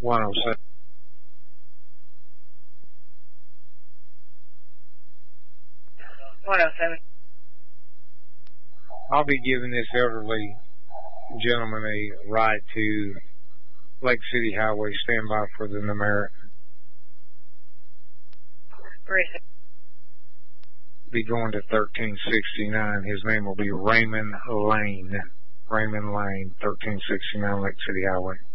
107. I'll be giving this elderly gentleman a ride to Lake City Highway. Stand by for the numeric. Be going to 1369. His name will be Raymond Lane. Raymond Lane, 1369 Lake City Highway.